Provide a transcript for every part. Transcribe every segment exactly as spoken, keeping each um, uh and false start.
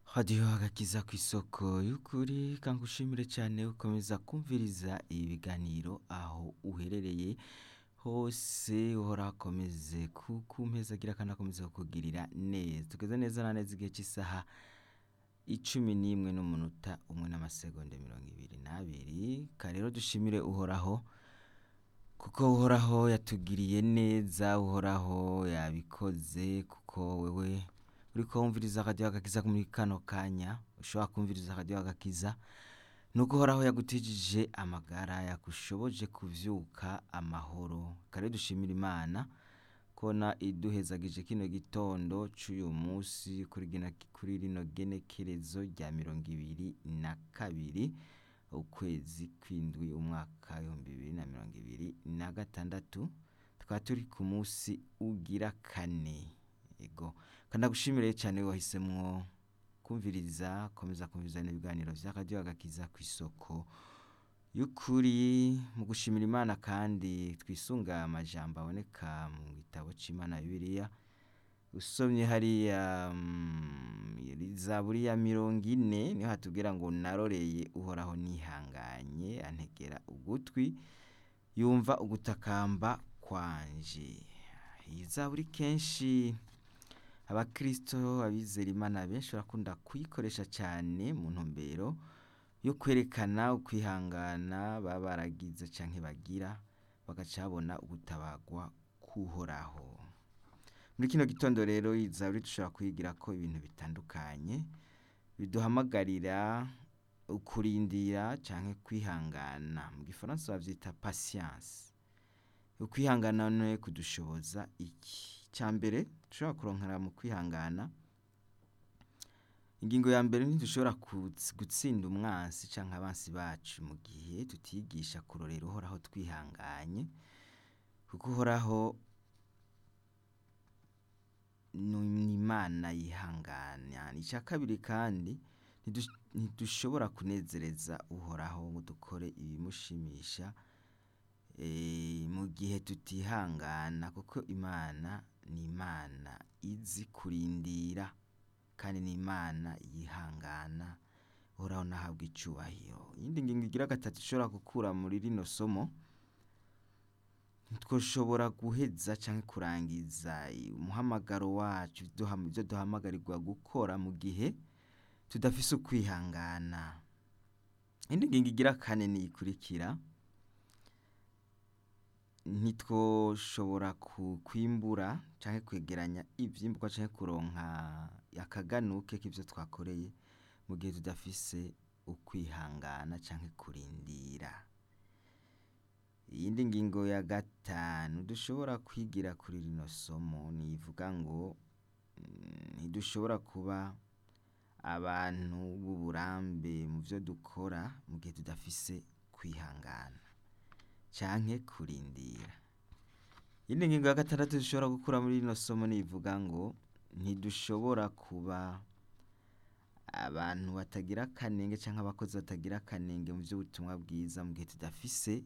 radiyo agakiza ku isoko y'ukuri kangushimire cyane ukomeza kumviriza ibiganiro aho uherereye hose uhora akomeze kukumeza agira akanakomeza kukugirira neza tugeze neza na neza igihe cy'isaha icumi n'imwe n'umunota umwe n'amasegonda mirongo ibiri n'abiri karero dushimire uhoraho kuko uhoraho yatugiriye neza uhoraho yabikoze kuko wewe uriko wumviriza radiyo agakiza muri kano kanya ushobora kumviriza radiyo agakiza nuko uhoraho yagutijije amagara yakushoboje kuvyuka amahoro kare dushimira imana kona iduhezagije kino gitondo c'uyu munsi kuri gina kuri rino genekerezo rya mirongo ibiri na kabiri ukwezi kwindwi umwaka w'ibihumbi bibiri na mirongo ibiri na gatandatu tukaba turi ku munsi ugira kane ego kandi agushimire cyane wahisemwo kumviriza komeza kumviriza n'ibiganiro vya radiyo agakiza ku isoko y'ukuri mu gushimira imana kandi twisunga amajambo aboneka mu gitabo c'imana bibiliya usomye hariya mm, zaburi ya mirongo ine niho hatubwira ngo naroreye uhoraho nihanganye antegera ugutwi yumva ugutakamba kwanje iyi zaburi kenshi abakristo abizera imana benshi barakunda kuyikoresha cyane mu ntumbero yo kwerekana ukwihangana baba baragize canke bagira bagaca babona ugutabagwa kuhoraho muri kino gitondo rero izaburi dushobora kwigira ko ibintu bitandukanye biduhamagarira ukurindira canke kwihangana mu gifaransa bavyita patience ukwihangana no kudushoboza iki cyambere dushobora kuronkera mu kwihangana ingingo ya mbere ntidushobora gutsinda umwansi canke abansi bacu mu gihe tutigisha kurorera uhoraho twihanganye kuko uhoraho ni imana yihangana icya kabiri kandi ntidushobora kunezereza uhoraho ngo dukore ibimushimisha mu gihe tutihangana kuko imana ni imana izi kurindira kandi ni imana yihangana uhoraho nahabwa icubahiro iyindi ngingo igira gatatu ishobora gukura muri rino somo ntitwoshobora guheza canke kurangiza umuhamagaro wacu ibyo duhamagarirwa gukora mu gihe tudafise ukwihangana iyindi ngingo igira kane niyikurikira ntitwoshobora kwimbura canke kwegeranya ivyimburwa canke kuronka akaganuke k'ivyo twakoreye mu gihe tudafise ukwihangana canke kurindira iyindi ngingo ya gatanu dushobora kwigira kuri rino somo nivuga ngo ntidushobora kuba abantu b'uburambe mu vyo dukora mu gihe tudafise kwihangana canke kurindira iyindi ngingo ya gatandatu dushobora gukura muri rino somo nivuga ngo ntidushobora kuba abantu batagira akanenge canke abakozi batagira akanenge mu vy'ubutumwa bwiza mu gihe tudafise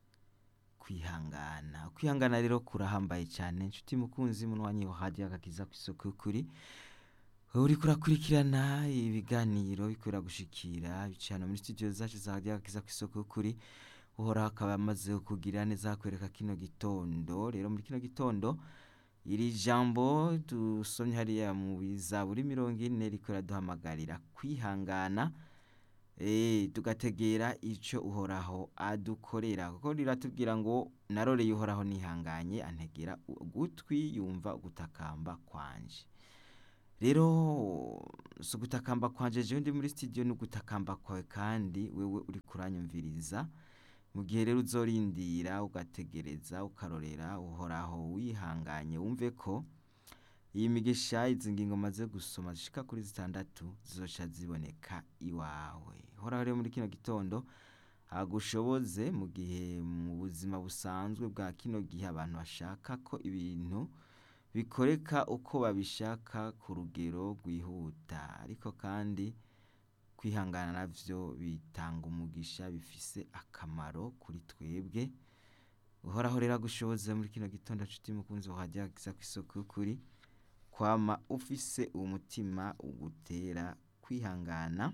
kwihangana kwihangana rero kurahambaye cyane inshuti mukunzi munwanyi wa radiyo agakiza ku isoko y'ukuri uriko urakurikirana ibiganiro bikorera gushikira bicana muri studio zacu za radiyo agakiza ku isoko y'ukuri uhoraho akaba amaze kugira neza kwereka kino gitondo rero muri kino gitondo iri jambo dusomye hariya mu zaburi mirongo ine riko raduhamagarira kwihangana eh tugategera ico uhoraho adukorera kuko riratubwira ngo naroreye uhoraho nihanganye antegera ugutwi yumva ugutakamba kwanje rero so gutakamba kwanje je ndi muri studio n'ugutakamba kwawe kandi wewe uri kuranyumviriza mu gihe rero uzorindira ugategereza ukarorera uhoraho wihanganye wumve ko iyi migisha izi ngingo maze gusoma zishika kuri zitandatu zizoca ziboneka iwawe uhoraho rero muri kino gitondo agushoboze mu gihe mu buzima busanzwe bwa kino gihe abantu bashaka ko ibintu bikoreka uko babishaka ku rugero rwihuta ariko kandi kwihangana navyo bitanga umugisha bifise akamaro kuri twebwe uhoraho rero agushoboze muri kino gitondo nshuti mukunzi wa radiyo agakiza ku isoko y'ukuri kwama ufise umutima ugutera kwihangana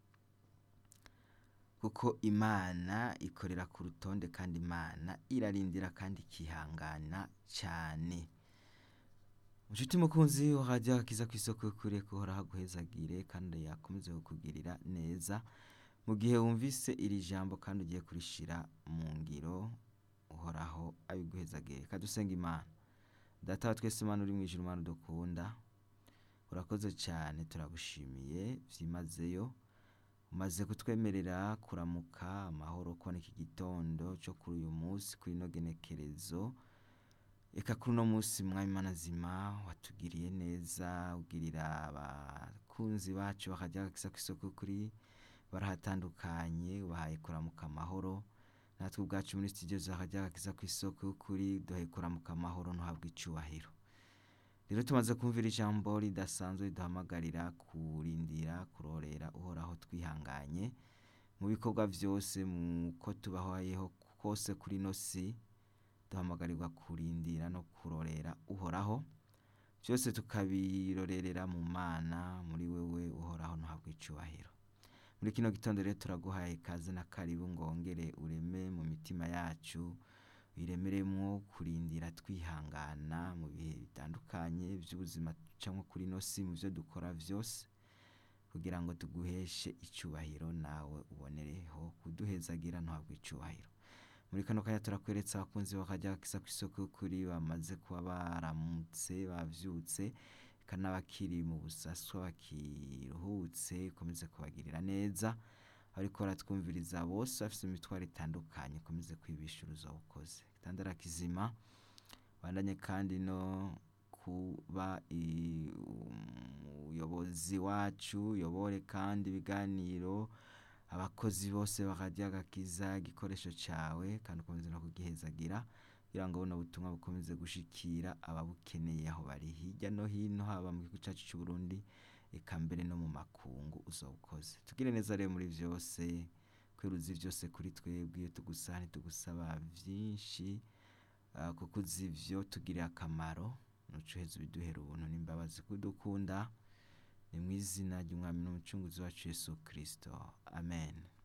kuko Imana ikorera ku rutonde kandi Imana irarindira kandi ikihangana cyane. Inshuti mukunzi wa Radio Agakiza kw'isoko y'ukuri ko uhoraho aguhezagire kandi yakomeze kukugirira neza mu gihe wumvise iri jambo kandi ugiye kurishira mu ngiro, uhoraho abiguhezagire. Kadusenga Imana. Data wa twese Mana uri mw'ijuru, Mana udukunda, urakoze cyane, turagushimiye vyimazeyo, umaze kutwemerera kuramuka amahoro kubona iki gitondo cyo kuri uyu munsi, kuri ino genekerezo. Eka kuri uno munsi mwami Mana zima watugiriye neza, ugirira abakunzi bacu bakajya Agakiza kw'isoko y'ukuri barahatandukanye, ubahaye kuramuka amahoro. Natwe ubwacu muri studio zakajya Agakiza kw'isoko y'ukuri duhaye kuramuka amahoro, ntuhabwe icubahiro. Rero tumaze kumvira ijambo ridasanzwe riduhamagarira kurindira kurorera uhoraho twihanganye mu bikorwa vyose, muko tubahoyeho kose kuri ino si, duhamagarirwa kurindira no kurorera uhoraho, vyose tukabirorerera mu Mana, muri wewe uhoraho, ntuhabwe icubahiro. Muri kino gitondo rero turaguhaye ikaze na karibu, ngongere ureme mu mitima yacu, wiremeremwo kurindira twihangana mu bihe bitandukanye vy'ubuzima ducamwo kuri ino si, mu vyo dukora vyose, kugira ngo tuguheshe icubahiro, nawe ubonereho kuduhezagira, ntuhabwe icubahiro. Muri kano kanya turakweretse abakunzi bakajya Agakiza kw'isoko y'ukuri bamaze kuba baramutse, bavyutse, kana bakiri mu busaswa bakiruhutse, ukomeze kubagirira neza. Ariko baratwumviriza bose bafise imitwaro itandukanye, ukomeze kwibishura uzobukoze. Kitandara kizima bandanye kandi no kuba umuyobozi wacu, uyobore kandi ibiganiro, abakozi bose bakajya Agakiza igikoresho cawe, kandi ukomeze no kugihezagira kugira ngo buno butumwa bukomeze gushikira ababukeneye aho bari hirya no hino, haba mu gihugu cacu c'u Burundi, eka mbere no mu makungu, uzobukoze. Tugire neza rero muri vyose, kweruzi vyose kuri twebwe, iyo tugusaba ntitugusaba vyinshi, uh, kuko uzi ivyo tugirira akamaro, nuco uheze ubiduhera ubuntu n'imbabazi kudukunda. Ni mw'izina ry'Umwami n'Umucunguzi wacu Yesu Kristo, amen.